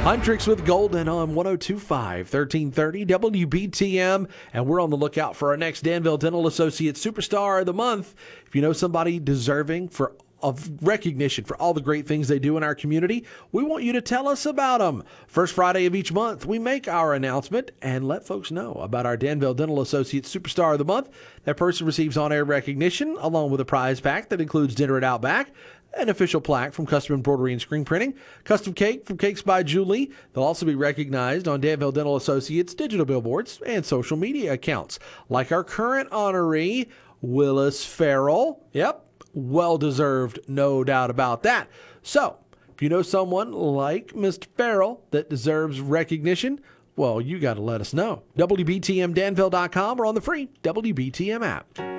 Huntrix with Golden on 102.5, 1330 WBTM, and we're on the lookout for our next Danville Dental Associates Superstar of the Month. If you know somebody deserving of recognition for all the great things they do in our community, we want you to tell us about them. First Friday of each month, we make our announcement and let folks know about our Danville Dental Associates Superstar of the Month. That person receives on-air recognition along with a prize pack that includes dinner at Outback, an official plaque from Custom Embroidery and Screen Printing, custom cake from Cakes by Julie. They'll also be recognized on Danville Dental Associates digital billboards and social media accounts, like our current honoree, Willis Farrell. Yep, well-deserved, no doubt about that. So, if you know someone like Mr. Farrell that deserves recognition, well, you got to let us know. WBTMDanville.com or on the free WBTM app.